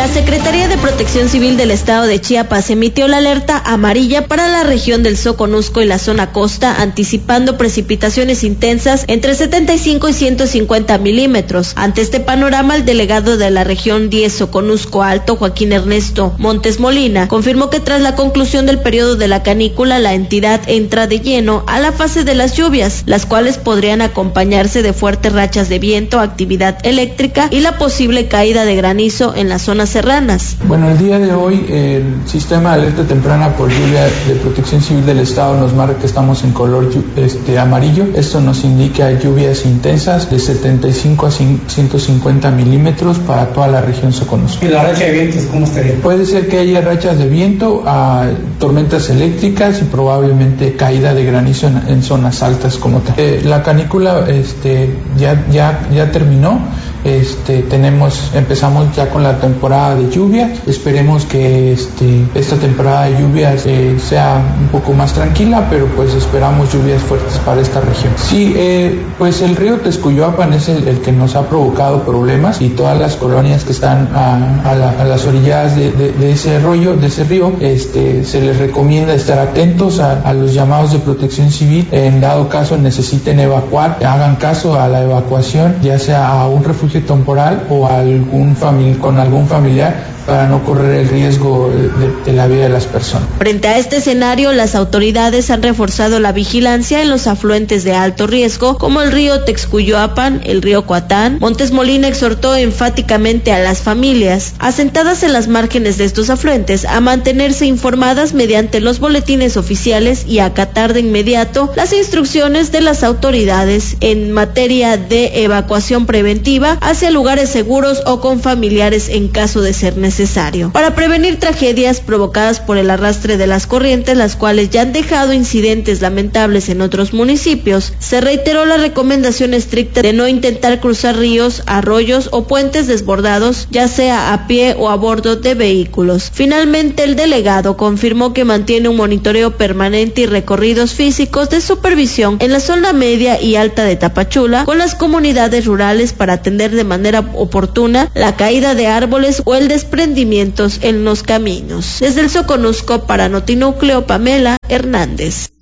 La Secretaría de Protección Civil del Estado de Chiapas emitió la alerta amarilla para la región del Soconusco y la zona costa, anticipando precipitaciones intensas entre 75 y 150 milímetros. Ante este panorama, el delegado de la región 10 Soconusco Alto, Joaquín Ernesto Montes Molina, confirmó que tras la conclusión del periodo de la canícula, la entidad entra de lleno a la fase de las lluvias, las cuales podrían acompañarse de fuertes rachas de viento, actividad eléctrica y la posible caída de granizo en las zonas serranas. Bueno, el día de hoy el sistema de alerta temprana por lluvia de Protección Civil del Estado nos marca que estamos en color amarillo. Esto nos indica lluvias intensas de 75 a 150 milímetros para toda la región Soconusco. ¿Y la racha de vientos cómo estaría? Puede ser que haya rachas de viento, tormentas eléctricas y probablemente caída de granizo en zonas altas como tal. La canícula ya terminó. Empezamos ya con la temporada de lluvia. Esperemos que esta temporada de lluvia sea un poco más tranquila, pero pues esperamos lluvias fuertes para esta región. Sí, pues el río Texcoyoapan es el que nos ha provocado problemas, y todas las colonias que están a las orillas de ese río, se les recomienda estar atentos a los llamados de Protección Civil. En dado caso necesiten evacuar, hagan caso a la evacuación, ya sea a un refugio temporal o con algún familiar, para no correr el riesgo de la vida de las personas. Frente a este escenario, las autoridades han reforzado la vigilancia en los afluentes de alto riesgo, como el río Texcoyoapan, el río Coatán. Montes Molina exhortó enfáticamente a las familias asentadas en las márgenes de estos afluentes a mantenerse informadas mediante los boletines oficiales y acatar de inmediato las instrucciones de las autoridades en materia de evacuación preventiva hacia lugares seguros o con familiares en caso de ser necesario. Para prevenir tragedias provocadas por el arrastre de las corrientes, las cuales ya han dejado incidentes lamentables en otros municipios, se reiteró la recomendación estricta de no intentar cruzar ríos, arroyos o puentes desbordados, ya sea a pie o a bordo de vehículos. Finalmente, el delegado confirmó que mantiene un monitoreo permanente y recorridos físicos de supervisión en la zona media y alta de Tapachula con las comunidades rurales para atender de manera oportuna la caída de árboles o el desprendimientos en los caminos. Desde el Soconusco para Notinúcleo, Pamela Hernández.